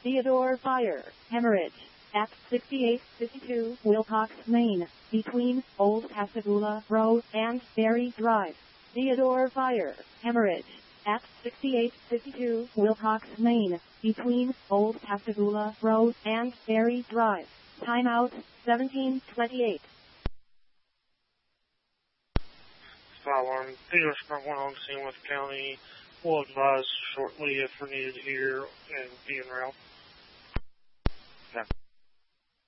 Theodore Fire, hemorrhage. At 6852 Wilcox Lane, between Old Pascagoula Road and Berry Drive. Theodore Fire, hemorrhage. At 6852 Wilcox Lane, between Old Pascagoula Road and Berry Drive. Timeout, 1728. Fire alarm. Theodore Sprung 1 on scene with the county. We'll advise shortly if we're needed here and be en route. Okay.